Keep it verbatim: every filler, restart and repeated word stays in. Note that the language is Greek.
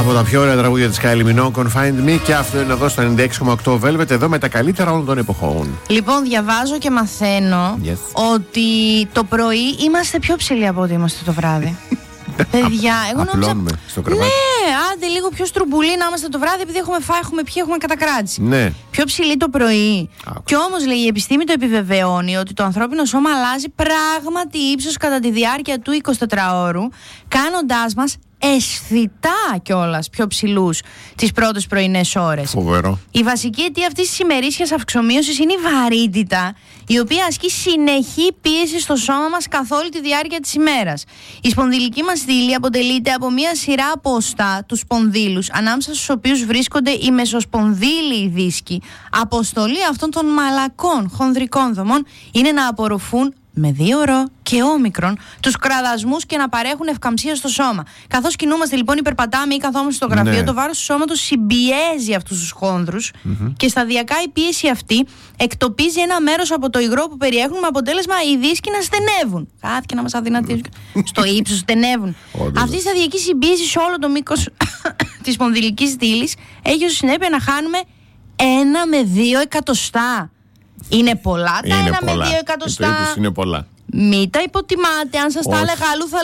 Από τα πιο ωραία τραγούδια της Kylie Minogue, Confined Me, και αυτό είναι εδώ στο ενενήντα έξι κόμμα οκτώ Velvet, εδώ με τα καλύτερα όλων των εποχών. Λοιπόν, διαβάζω και μαθαίνω yes. ότι το πρωί είμαστε πιο ψηλοί από ό,τι είμαστε το βράδυ. Παιδιά, εγώ νόμιζα. Στο κρεβάτι. Ναι, άντε λίγο πιο στρουμπουλή να είμαστε το βράδυ, επειδή έχουμε φάει, έχουμε πιει, έχουμε κατακράτηση. Ναι. Πιο ψηλή το πρωί. Άκουσα. Κι όμως, λέει, η επιστήμη το επιβεβαιώνει ότι το ανθρώπινο σώμα αλλάζει πράγματι ύψος κατά τη διάρκεια του εικοσιτετράωρου, κάνοντάς μας αισθητά κιόλας πιο ψηλούς τις πρώτες πρωινές ώρες. Φοβερό. Η βασική αιτία αυτής της ημερήσιας αυξομοίωσης είναι η βαρύτητα, η οποία ασκεί συνεχή πίεση στο σώμα μας καθ' όλη τη διάρκεια της ημέρας. Η σπονδυλική μας στήλη αποτελείται από μια σειρά από οστά, τους σπονδύλους, ανάμεσα στους οποίους βρίσκονται οι μεσοσπονδύλιοι δίσκοι. Αποστολή αυτών των μαλακών χονδρικών δομών είναι να απορροφούν με δύο ρο και όμικρον τους κραδασμούς και να παρέχουν ευκαμψία στο σώμα. Καθώς κινούμαστε λοιπόν, υπερπατάμε ή καθόμαστε στο γραφείο, ναι. το βάρος του σώματος συμπιέζει αυτούς τους χόνδρους mm-hmm. και σταδιακά η πίεση αυτή εκτοπίζει ένα μέρος από το υγρό που περιέχουν, με αποτέλεσμα οι δίσκοι να στενεύουν. Χάθηκε να μας αδυνατίζουν. Στο ύψος στενεύουν. Αυτή η σταδιακή συμπίεση σε όλο το μήκος της σπονδυλικής στήλης έχει ως συνέπεια να χάνουμε ένα με δύο εκατοστά. Είναι πολλά τα είναι ένα πολλά. με δύο εκατοστά. Είναι πολλά. Μην τα υποτιμάτε. Αν σας τα έλεγα αλλού θα